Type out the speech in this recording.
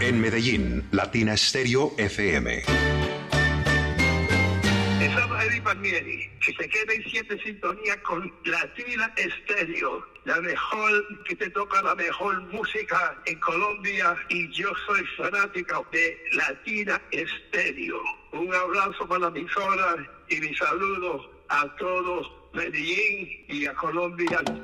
En Medellín, Latina Stereo FM. Esa Eddie Palmieri, que se quede en 7 sintonía con Latina Stereo, la mejor, que te toca la mejor música en Colombia, y yo soy fanática de Latina Stereo. Un abrazo para la emisora y mi saludo a todos Medellín y a Colombia.